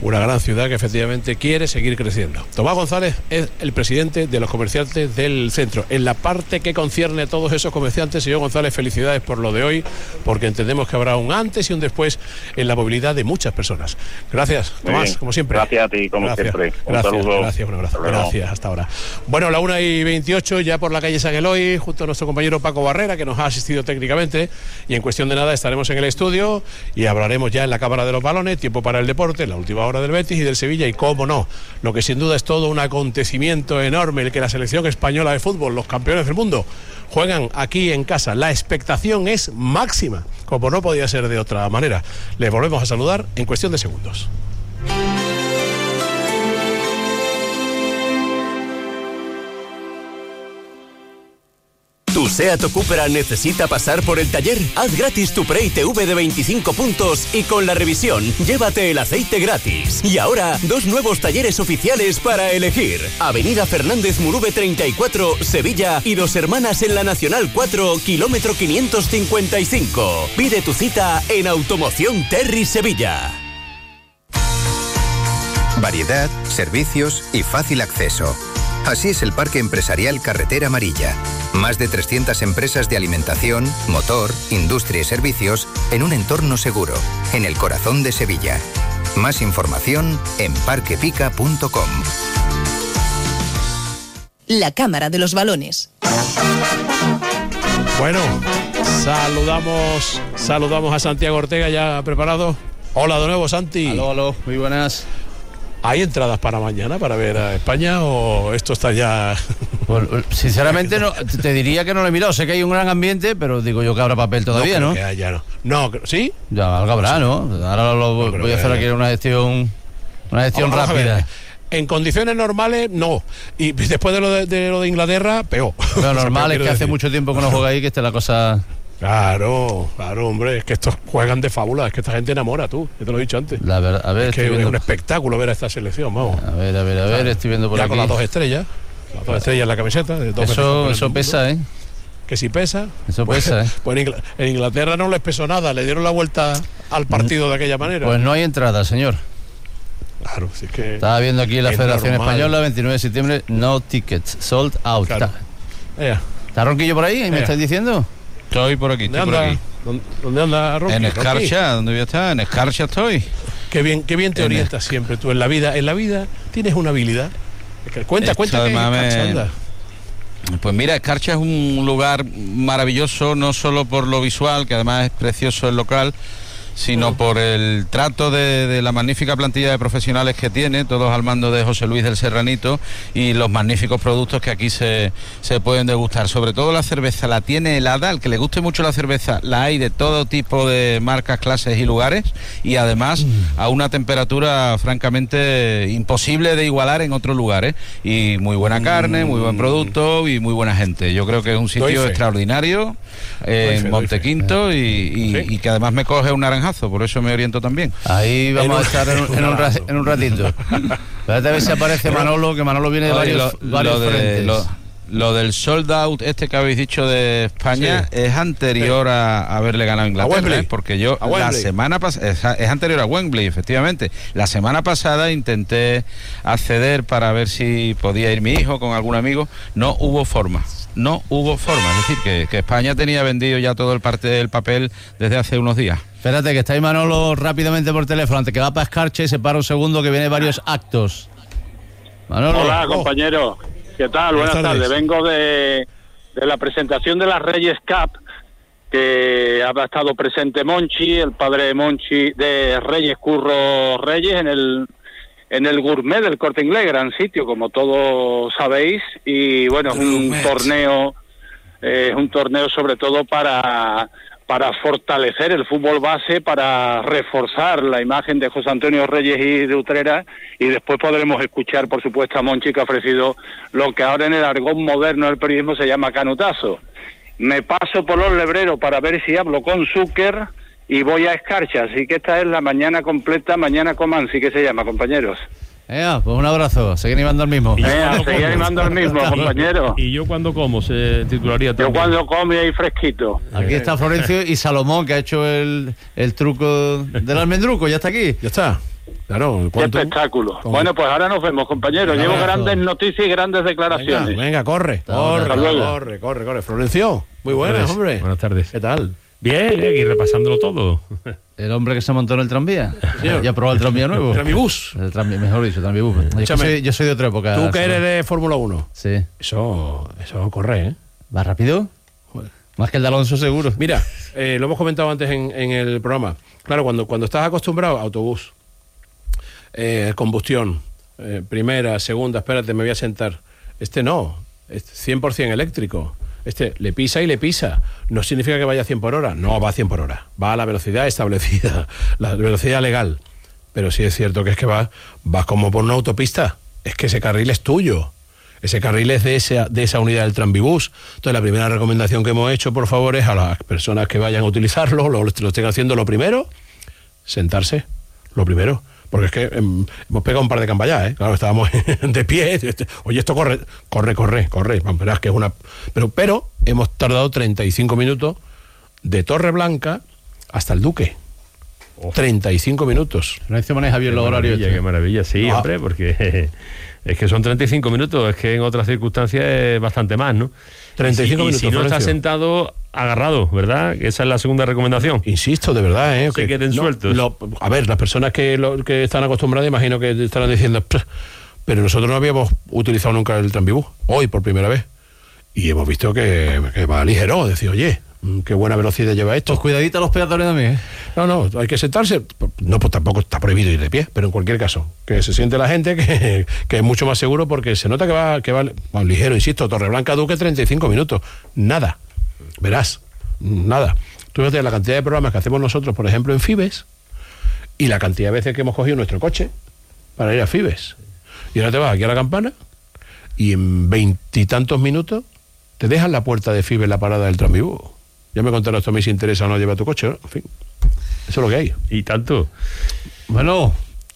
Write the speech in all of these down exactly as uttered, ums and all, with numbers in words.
una gran ciudad que efectivamente quiere seguir creciendo. Tomás González es el presidente de los comerciantes del centro. En la parte que concierne a todos esos comerciantes, señor González, felicidades por lo de hoy, porque entendemos que habrá un antes y un después en la movilidad de muchas personas. Gracias, Tomás, bien, como siempre. Gracias a ti, como gracias, siempre. Un gracias, saludo. Gracias, un abrazo. Gracias, hasta ahora. Bueno, la una y veintiocho, ya por la calle San Eloy, junto a nuestro compañero Paco Barrera, que nos ha asistido técnicamente, y en cuestión de nada estaremos en el estudio y hablaremos ya en la Cámara de los Balones, tiempo para el deporte, la última hora del Betis y del Sevilla, y cómo no, lo que sin duda es todo un acontecimiento enorme, el que la selección española de fútbol, los campeones del mundo, juegan aquí en casa. La expectación es máxima, como no podía ser de otra manera. Les volvemos a saludar en cuestión de segundos. ¿Tu SEAT o Cupra necesita pasar por el taller? Haz gratis tu Pre I T V de veinticinco puntos y con la revisión llévate el aceite gratis. Y ahora, dos nuevos talleres oficiales para elegir. Avenida Fernández Murube treinta y cuatro, Sevilla, y Dos Hermanas en la Nacional cuatro, kilómetro quinientos cincuenta y cinco. Pide tu cita en Automoción Terry Sevilla. Variedad, servicios y fácil acceso. Así es el Parque Empresarial Carretera Amarilla. Más de trescientas empresas de alimentación, motor, industria y servicios en un entorno seguro, en el corazón de Sevilla. Más información en parquepica punto com. La Cámara de los Balones. Bueno, saludamos, saludamos a Santiago Ortega, ya preparado. Hola de nuevo, Santi. Aló, aló, muy buenas. ¿Hay entradas para mañana para ver a España o esto está ya...? Pues, sinceramente no, te diría que no lo he mirado. Sé que hay un gran ambiente, pero digo yo que habrá papel todavía, ¿no? ¿no? Que haya, no. no, ¿sí? Ya, algo habrá, ¿no? Ahora lo, voy, voy a hacer aquí una gestión, una gestión Vamos rápida. En condiciones normales, no. Y después de lo de, de, lo de Inglaterra, peor. Lo normal es que hace mucho tiempo que no juega ahí, que esté la cosa... Claro, claro, hombre, es que estos juegan de fábula, es que esta gente enamora, tú, que te lo he dicho antes. La verdad, a ver, es que viendo... es un espectáculo ver a esta selección, vamos. A ver, a ver, a ver, claro. Estoy viendo por ya aquí. con las dos estrellas, las dos estrellas en la camiseta. De dos eso eso pesa, ¿eh? Que si pesa. Eso pues, pesa, ¿eh? Pues en Inglaterra no les pesó nada, le dieron la vuelta al partido de aquella manera. Pues no hay entrada, señor. Claro, si es que... Estaba viendo aquí la Federación normal. Española, veintinueve de septiembre, no tickets, sold out. Claro. ¿Está, ¿Está Ronquillo por ahí? ¿Me estás diciendo? Estoy por aquí, estoy por aquí. ¿Dónde, ¿Dónde anda Ronqui? En Escarcha, ¿dónde voy a estar? En Escarcha estoy. Qué bien, qué bien te en orientas el... siempre tú en la vida. En la vida tienes una habilidad. Cuenta, Esto cuenta que me... Pues mira, Escarcha es un lugar maravilloso, no solo por lo visual, que además es precioso el local, sino oh. por el trato de, de la magnífica plantilla de profesionales que tiene, todos al mando de José Luis del Serranito, y los magníficos productos que aquí se, se pueden degustar. Sobre todo la cerveza la tiene helada, al que le guste mucho la cerveza, la hay de todo tipo de marcas, clases y lugares, y además mm. a una temperatura francamente imposible de igualar en otros lugares, y muy buena carne, muy buen producto y muy buena gente. Yo creo que es un sitio extraordinario eh, en Montequinto y, y, ¿Sí? y que además me coge un naranjazo, por eso me oriento también. Ahí vamos a estar en un, en un, en un ratito. Espérate a ver si aparece Manolo, que Manolo viene de varios, lo, varios lo de, frentes. Lo, lo del sold out este que habéis dicho de España sí. es anterior sí. a, a haberle ganado a Inglaterra, a ¿eh? Porque yo a la semana pasada, es, es anterior a Wembley, efectivamente. La semana pasada intenté acceder para ver si podía ir mi hijo con algún amigo, no hubo forma. No hubo forma, es decir, que, que España tenía vendido ya todo el parte del papel desde hace unos días. Espérate, que está ahí Manolo rápidamente por teléfono, antes que va para Escarcha y se para un segundo que viene varios actos. Manolo. Hola, oh. compañero. ¿Qué tal? Buenas, Buenas tardes. tardes. Vengo de, de la presentación de la Reyes Cup, que ha estado presente Monchi, el padre de Monchi, de Reyes, Curro Reyes, en el... en el Gourmet del Corte Inglés, gran sitio, como todos sabéis, y bueno, es un Gourmet. torneo, eh, es un torneo sobre todo para, para fortalecer el fútbol base, para reforzar la imagen de José Antonio Reyes y de Utrera, y después podremos escuchar, por supuesto, a Monchi, que ha ofrecido lo que ahora en el argón moderno del periodismo se llama canutazo. Me paso por los lebreros para ver si hablo con Zucker, y voy a Escarcha, así que esta es la mañana completa, mañana Comansi, que se llama, compañeros. Eh, pues un abrazo, seguir animando al mismo. Eh, seguir animando al mismo, compañero. ¿Y yo cuando como? Se titularía también. Yo cuando como y ahí fresquito. Aquí está Florencio y Salomón, que ha hecho el, el truco del almendruco, ya está aquí. Ya está. Claro, qué espectáculo. ¿Cómo? Bueno, pues ahora nos vemos, compañeros. Llevo grandes noticias y grandes declaraciones. Venga, venga corre, corre, corre, corre, corre, corre. Florencio, muy buenas, hombre. Buenas tardes. ¿Qué tal? Bien, aquí repasándolo todo. El hombre que se montó en el tranvía. Sí, ya ha probado el tranvía nuevo. El tranvibús. El tranvía, mejor dicho, el tranvibús. Yo soy, yo soy de otra época. Tú que eres de Fórmula uno. Sí. Eso, eso corre, ¿eh? ¿Va rápido? Joder. Más que el de Alonso, seguro. Mira, eh, lo hemos comentado antes en, en el programa. Claro, cuando, cuando estás acostumbrado a autobús, eh, combustión, eh, primera, segunda, espérate, me voy a sentar. Este no, es cien por ciento eléctrico. Este le pisa y le pisa. No significa que vaya a cien por hora. No va a cien por hora. Va a la velocidad establecida, la velocidad legal. Pero sí es cierto que es que vas, vas como por una autopista. Es que ese carril es tuyo. Ese carril es de esa, de esa unidad del Tranvibús. Entonces, la primera recomendación que hemos hecho, por favor, es a las personas que vayan a utilizarlo, lo, lo estén haciendo, lo primero, sentarse. Lo primero. Porque es que eh, hemos pegado un par de campalladas, ¿eh? Claro, estábamos de pie. Este, oye, esto corre, corre, corre, corre. Verás que es una... Pero, pero hemos tardado treinta y cinco minutos de Torreblanca hasta el Duque. Oh. treinta y cinco minutos. Florencio maneja bien los horarios. Qué maravilla, sí, ah. hombre, porque es que son treinta y cinco minutos, es que en otras circunstancias es bastante más, ¿no? treinta y cinco y si, minutos. Y si no está sentado, agarrado, ¿verdad? Esa es la segunda recomendación. Insisto, de verdad, ¿eh? No se que queden no, sueltos. Lo, a ver, las personas que, lo, que están acostumbradas, imagino que estarán diciendo, pero nosotros no habíamos utilizado nunca el Tranvibús, hoy por primera vez. Y hemos visto que, que va ligero, decir, oye, qué buena velocidad lleva esto. Pues cuidadito a los peatones también, ¿eh? No, no, hay que sentarse. No, pues tampoco está prohibido ir de pie, pero en cualquier caso, que se siente la gente, que, que es mucho más seguro porque se nota que va, que va bueno, ligero, insisto, Torreblanca Duque treinta y cinco minutos. Nada. Verás, nada. Tú fíjate la cantidad de programas que hacemos nosotros, por ejemplo, en Fibes, y la cantidad de veces que hemos cogido nuestro coche para ir a Fibes. Y ahora te vas aquí a la Campana y en veintitantos minutos te dejan la puerta de Fibes la parada del Tranvibús. Ya me contarás esto a mí si interesa o no llevar tu coche, ¿no? En fin, eso es lo que hay. Y tanto. Bueno,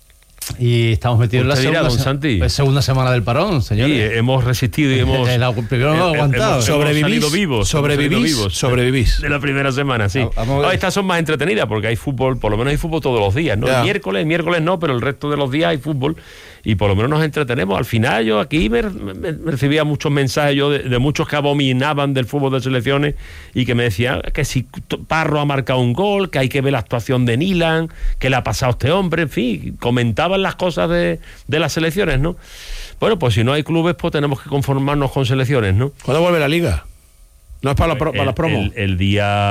y estamos metidos en la segunda, dirá, don Santi? Se- segunda semana del parón, señores. Sí, hemos resistido y hemos... El, el, primero no hemos aguantado. Hemos, sobrevivís, hemos salido vivos. sobrevivís, vivos sobrevivís. De la primera semana, sí. No, estas son más entretenidas porque hay fútbol, por lo menos hay fútbol todos los días, ¿no? El miércoles, el miércoles no, pero el resto de los días hay fútbol y por lo menos nos entretenemos. Al final yo aquí me, me, me recibía muchos mensajes yo de, de muchos que abominaban del fútbol de selecciones y que me decían que si Parro ha marcado un gol, que hay que ver la actuación de Nilan, que le ha pasado a este hombre, en fin, comentaban las cosas de, de las selecciones, ¿no? Bueno, pues si no hay clubes, pues tenemos que conformarnos con selecciones, ¿no? ¿Cuándo vuelve la Liga? ¿No es para, la pro, el, para las promos? El, el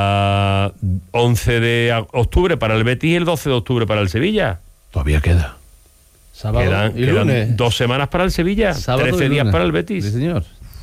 día once de octubre para el Betis y el doce de octubre para el Sevilla. Todavía queda. Sábado quedan, y quedan lunes. dos semanas para el Sevilla, Sábado trece días para el Betis. Sí, señor.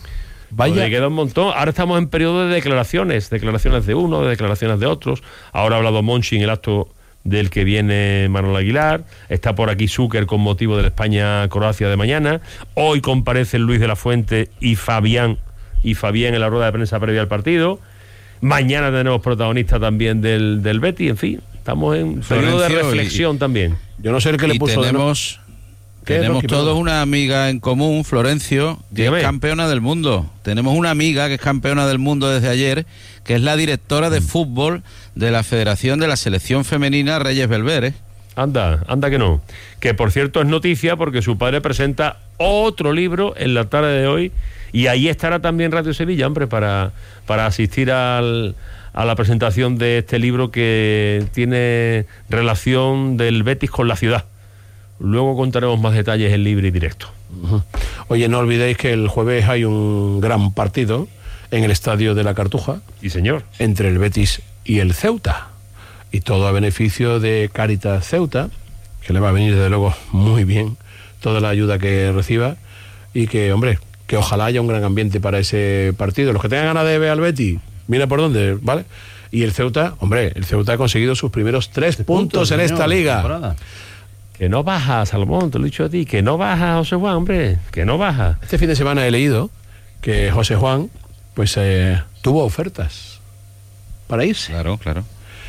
Vaya. Queda un montón. Ahora estamos en periodo de declaraciones, declaraciones de uno, de declaraciones de otros. Ahora ha hablado Monchi en el acto del que viene Manuel Aguilar. Está por aquí Zúcar con motivo de la España-Croacia de mañana. Hoy comparecen Luis de la Fuente y Fabián y Fabián en la rueda de prensa previa al partido. Mañana tenemos protagonista también del, del Betis. En fin, estamos en periodo de reflexión y, también. Yo no sé el que le puso. Tenemos, tenemos todos una amiga en común, Florencio, que Dígame. es campeona del mundo. Tenemos una amiga que es campeona del mundo desde ayer, que es la directora de fútbol de la Federación de la Selección Femenina Reyes Belver. Anda, anda que no. Que por cierto es noticia porque su padre presenta otro libro en la tarde de hoy y ahí estará también Radio Sevilla, hombre, para, para asistir al, a la presentación de este libro que tiene relación del Betis con la ciudad. Luego contaremos más detalles en libre y directo. Uh-huh. Oye, no olvidéis que el jueves hay un gran partido en el Estadio de la Cartuja. Sí, señor. Entre el Betis y el Ceuta. Y todo a beneficio de Cáritas Ceuta, que le va a venir desde luego muy bien toda la ayuda que reciba. Y que, hombre, que ojalá haya un gran ambiente para ese partido. Los que tengan ganas de ver al Betis, mira por dónde, ¿vale? Y el Ceuta, hombre, el Ceuta ha conseguido sus primeros tres puntos, puntos en señor, esta liga. Temporada. Que no baja, Salomón, te lo he dicho a ti, que no baja José Juan, hombre, que no baja. Este fin de semana he leído que José Juan, pues, eh, tuvo ofertas para irse. Claro, claro.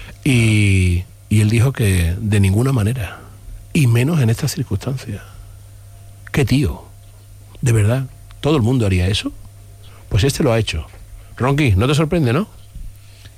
Y, y él dijo que de ninguna manera, y menos en estas circunstancias. ¿Qué tío? ¿De verdad? ¿Todo el mundo haría eso? Pues este lo ha hecho. Ronqui, ¿no te sorprende, no?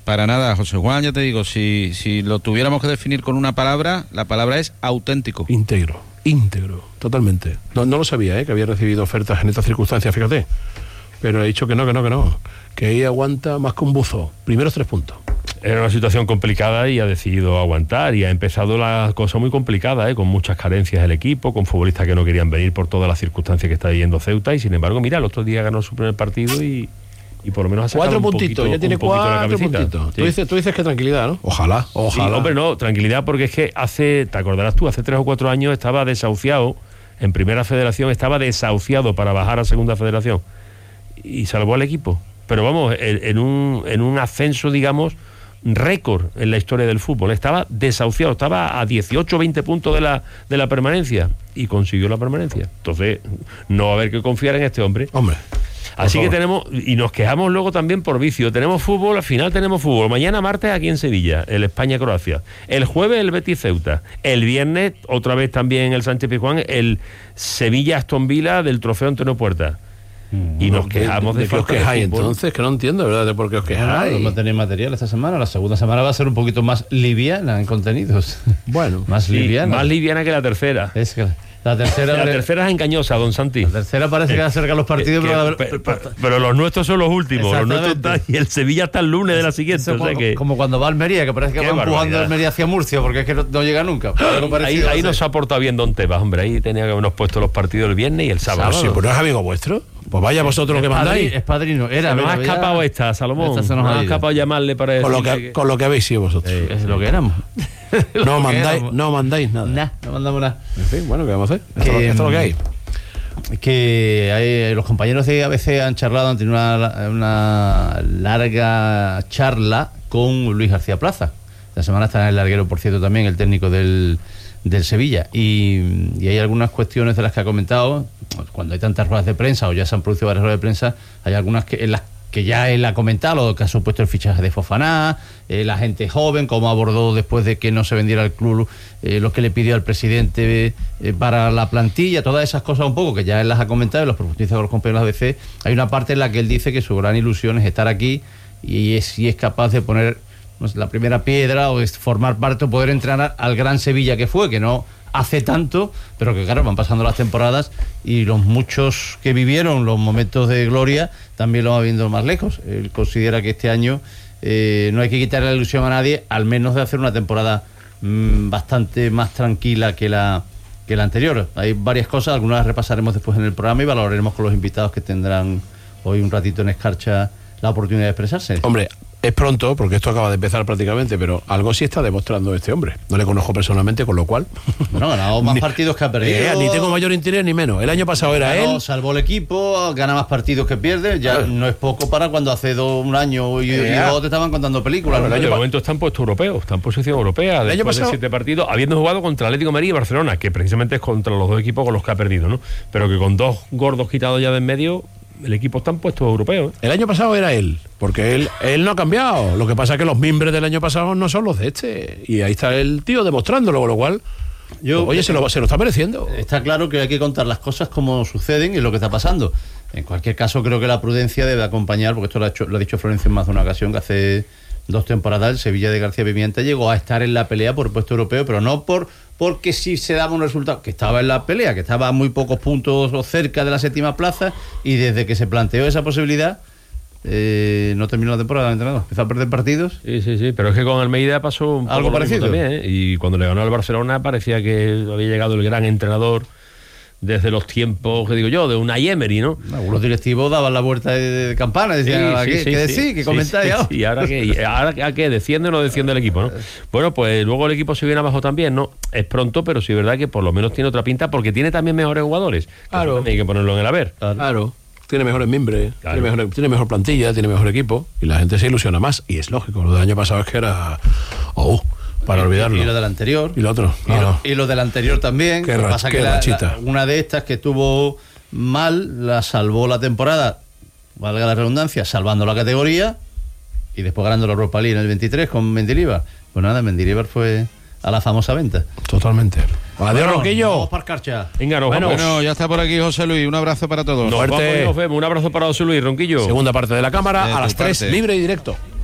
Para nada, José Juan, ya te digo, si, si lo tuviéramos que definir con una palabra, la palabra es auténtico. Íntegro, íntegro, totalmente. No, no lo sabía, ¿eh? Que había recibido ofertas en estas circunstancias, fíjate. Pero he dicho que no, que no, que no. Que ahí aguanta más que un buzo. Primeros tres puntos. Era una situación complicada y ha decidido aguantar, y ha empezado la cosa muy complicada, ¿eh? Con muchas carencias del equipo, con futbolistas que no querían venir por todas las circunstancias que está viviendo Ceuta, y sin embargo, mira, el otro día ganó su primer partido y... Y por lo menos ha sacado cuatro un puntitos, poquito, ya tiene cuatro puntitos. Sí. Tú, dices, tú dices que tranquilidad, ¿no? Ojalá, ojalá. Sí, hombre, no, tranquilidad, porque es que hace, te acordarás tú, hace tres o cuatro años estaba desahuciado, en Primera Federación estaba desahuciado para bajar a Segunda Federación, y salvó al equipo. Pero vamos, en, en, un, en un ascenso, digamos, récord en la historia del fútbol. Estaba desahuciado, estaba a dieciocho o veinte puntos de la, de la permanencia, y consiguió la permanencia. Entonces, no va a haber que confiar en este hombre. Hombre. Así que tenemos, y nos quejamos luego también por vicio, tenemos fútbol, al final tenemos fútbol, mañana martes aquí en Sevilla, el España-Croacia, el jueves el Betis-Ceuta, el viernes otra vez también el Sánchez-Pizjuán, el Sevilla-Aston Villa del Trofeo Antonio Puerta. Mm, y nos quejamos de, de, de que os quejáis, entonces, que no entiendo, ¿verdad? De por qué os quejáis. Vamos a tener material esta semana, la segunda semana va a ser un poquito más liviana en contenidos. Bueno, más sí, liviana. Más liviana que la tercera. Es que... La tercera, la tercera es engañosa, don Santi. La tercera parece eh, que acerca los partidos, que, pero, pero, pero, pero los nuestros son los últimos. Los nuestros están, y el Sevilla está el lunes de la siguiente. O sea como, que, como cuando va a Almería, que parece que va barbaridad. empujando a Almería hacia Murcia, porque es que no, no llega nunca. Ahí, ahí nos ha portado bien don Tebas, hombre. Ahí tenía que habernos puesto los partidos el viernes y el sábado. Sí, pues no es amigo vuestro. Pues vaya vosotros lo que mandáis. Es padrino. Era, se nos ha escapado ya, esta, Salomón. Esta se nos, nos ha escapado llamarle para con lo que, que... Con lo que habéis sido vosotros. Eh, es lo que éramos. No mandáis, no mandáis nada. Nah, no mandamos nada. En fin, bueno, ¿qué vamos a hacer? Esto, que, esto es lo que hay. Que hay, los compañeros de A B C han charlado, han tenido una, una larga charla con Luis García Plaza. La semana está en el larguero, por cierto, también el técnico del, del Sevilla. Y, y hay algunas cuestiones de las que ha comentado. Cuando hay tantas ruedas de prensa, o ya se han producido varias ruedas de prensa, hay algunas que en las que ya él ha comentado, lo que ha supuesto el fichaje de Fofana, eh, la gente joven, cómo abordó después de que no se vendiera el club, eh, lo que le pidió al presidente eh, para la plantilla, todas esas cosas un poco que ya él las ha comentado y los profundiza con los compañeros de A B C. Hay una parte en la que él dice que su gran ilusión es estar aquí y es, y es capaz de poner pues, la primera piedra o es formar parte o poder entrenar al gran Sevilla que fue, que no hace tanto, pero que claro, van pasando las temporadas y los muchos que vivieron los momentos de gloria también lo van viendo más lejos. Él considera que este año eh, no hay que quitarle la ilusión a nadie, al menos de hacer una temporada mmm, bastante más tranquila que la que la anterior. Hay varias cosas, algunas las repasaremos después en el programa y valoraremos con los invitados que tendrán hoy un ratito en Escarcha la oportunidad de expresarse. Hombre, es pronto, porque esto acaba de empezar prácticamente, pero algo sí está demostrando este hombre. No le conozco personalmente, con lo cual... Bueno, ha ganado más ni, partidos que ha perdido. Eh, ni tengo mayor interés ni menos. El año pasado era ganó, él... Salvó el equipo, gana más partidos que pierde. Ya claro. No es poco para cuando hace dos, un año y, eh, y dos te estaban contando películas. Claro, el año de momento está en puesto europeo, está en posición europea. El año pasado... de siete partidos, habiendo jugado contra Atlético de Madrid y Barcelona, que precisamente es contra los dos equipos con los que ha perdido, ¿no? Pero que con dos gordos quitados ya de en medio... El equipo está en puestos europeos. ¿eh? El año pasado era él, porque él, él no ha cambiado. Lo que pasa es que los miembros del año pasado no son los de este. Y ahí está el tío demostrándolo, con lo cual, yo, pues, oye, se lo, se lo está mereciendo. Está claro que hay que contar las cosas como suceden y lo que está pasando. En cualquier caso, creo que la prudencia debe acompañar, porque esto lo ha, hecho, lo ha dicho Florencio en más de una ocasión, que hace dos temporadas el Sevilla de García Pimienta llegó a estar en la pelea por el puesto europeo, pero no por porque sí se daba un resultado, que estaba en la pelea, que estaba a muy pocos puntos o cerca de la séptima plaza, y desde que se planteó esa posibilidad eh, no terminó la temporada, entrenador, empezó a perder partidos. Sí, sí, sí, pero es que con Almeida pasó un poco algo parecido también, ¿eh? Y cuando le ganó al Barcelona parecía que había llegado el gran entrenador desde los tiempos, que digo yo, de Unai Emery, ¿no? Algunos directivos daban la vuelta de, de campana, decían, sí, sí, ¿qué, sí, ¿qué decís? Sí, ¿Qué sí, comentáis? Sí, sí, ¿y ahora qué? ¿Y ahora qué? ¿Defiende o no defiende el equipo, no? Bueno, pues luego el equipo se viene abajo también, ¿no? Es pronto, pero sí es verdad que por lo menos tiene otra pinta, porque tiene también mejores jugadores. Claro. Hay que ponerlo en el haber. Claro. claro. Tiene mejores miembros, claro. tiene, mejor, tiene mejor plantilla, tiene mejor equipo, y la gente se ilusiona más, y es lógico. Lo del año pasado es que era... Oh, para y, olvidarlo. Y lo del anterior. Y lo otro. Claro. Y, lo, y lo del anterior también. Qué lo ra- pasa qué que la, rachita. la, una de estas que estuvo mal, la salvó la temporada, valga la redundancia, salvando la categoría, y después ganando la Europa League en el veintitrés con Mendilibar. Pues nada, Mendilibar fue a la famosa venta. Totalmente. Adiós, bueno, Ronquillo. Vamos para Escarcha. Venga, nos bueno, vamos. bueno, ya está por aquí José Luis. Un abrazo para todos. Nos vamos y nos vemos. Un abrazo para José Luis, Ronquillo. Segunda parte de la cámara de a las tres, parte. libre y directo.